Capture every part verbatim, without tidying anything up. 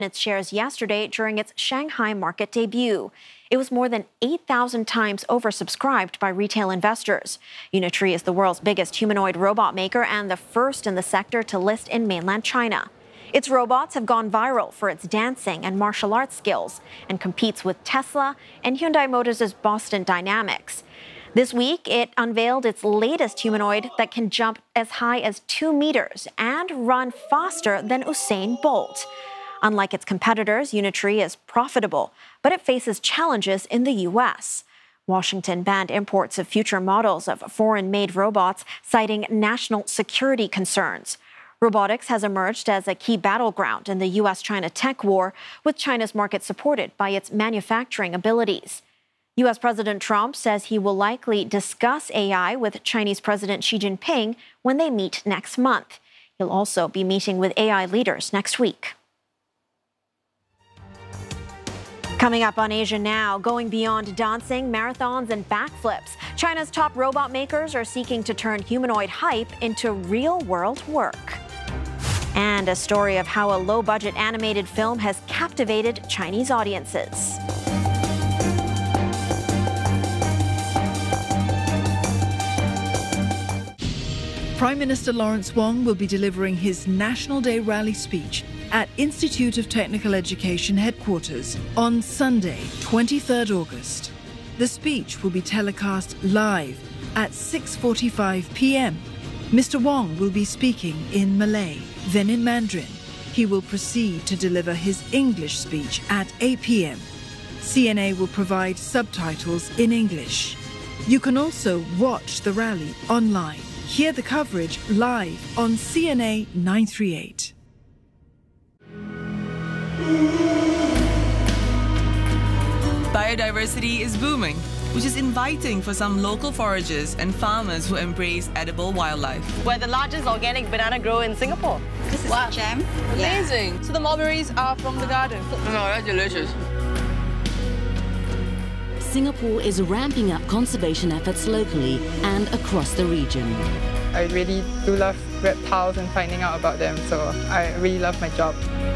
its shares yesterday during its Shanghai market debut. It was more than eight thousand times oversubscribed by retail investors. Unitree is the world's biggest humanoid robot maker and the first in the sector to list in mainland China. Its robots have gone viral for its dancing and martial arts skills and competes with Tesla and Hyundai Motors' Boston Dynamics. This week, it unveiled its latest humanoid that can jump as high as two meters and run faster than Usain Bolt. Unlike its competitors, Unitree is profitable, but it faces challenges in the U S. Washington banned imports of future models of foreign-made robots, citing national security concerns. Robotics has emerged as a key battleground in the U S China tech war, with China's market supported by its manufacturing abilities. U S President Trump says he will likely discuss A I with Chinese President Xi Jinping when they meet next month. He'll also be meeting with A I leaders next week. Coming up on Asia Now, going beyond dancing, marathons, and backflips, China's top robot makers are seeking to turn humanoid hype into real-world work. And a story of how a low-budget animated film has captivated Chinese audiences. Prime Minister Lawrence Wong will be delivering his National Day rally speech at Institute of Technical Education headquarters on Sunday, twenty-third August. The speech will be telecast live at six forty-five p m Mister Wong will be speaking in Malay, then in Mandarin. He will proceed to deliver his English speech at eight p m C N A will provide subtitles in English. You can also watch the rally online. Hear the coverage live on C N A nine thirty-eight. Biodiversity is booming, which is inviting for some local foragers and farmers who embrace edible wildlife. We're the largest organic banana grower in Singapore. This is wow. a jam. Amazing. Yeah. So the mulberries are from the garden. No, that's delicious. Singapore is ramping up conservation efforts locally and across the region. I really do love reptiles and finding out about them, so I really love my job.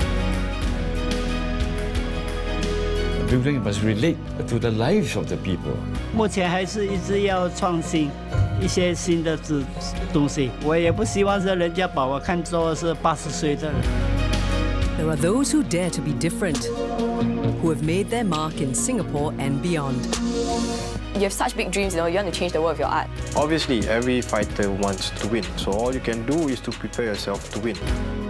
The building must relate to the lives of the people. 目前还是一直要创新一些新的东西，我也不希望是人家把我看作是八十岁的人。 There are those who dare to be different, who have made their mark in Singapore and beyond. You have such big dreams, you know, you want to change the world with your art. Obviously, every fighter wants to win, so all you can do is to prepare yourself to win.